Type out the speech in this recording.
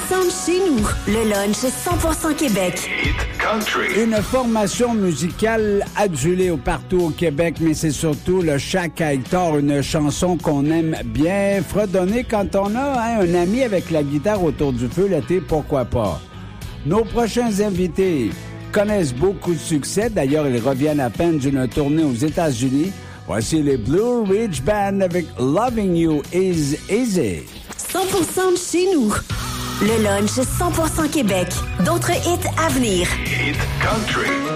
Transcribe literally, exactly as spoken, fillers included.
cent de chez nous. Le lunch cent pour cent Québec. Hit country. Une formation musicale adulée au partout au Québec, mais c'est surtout le Shack à Hector, une chanson qu'on aime bien fredonner quand on a hein, un ami avec la guitare autour du feu l'été, pourquoi pas. Nos prochains invités connaissent beaucoup de succès. D'ailleurs, ils reviennent à peine d'une tournée aux États-Unis. Voici les Blue Ridge Band avec Loving You Is Easy. cent pour cent de chez nous. Le lunch cent pour cent Québec. D'autres hits à venir. Hit country.